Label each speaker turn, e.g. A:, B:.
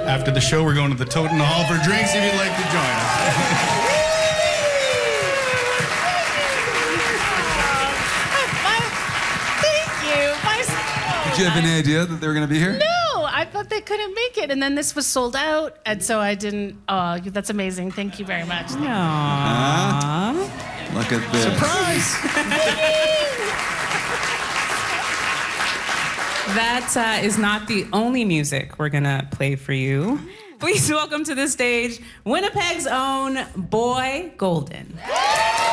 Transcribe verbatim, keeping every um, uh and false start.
A: After the show, we're going to the Toad in the Hall for drinks if you'd like to join us.
B: Did you have any idea that they were going to be here?
C: No, I thought they couldn't make it, and then this was sold out, and so I didn't. Oh, that's amazing. Thank you very much.
B: Aww. Look at this.
A: Surprise!
D: That uh, is not the only music we're going to play for you. Please welcome to the stage Winnipeg's own Boy Golden.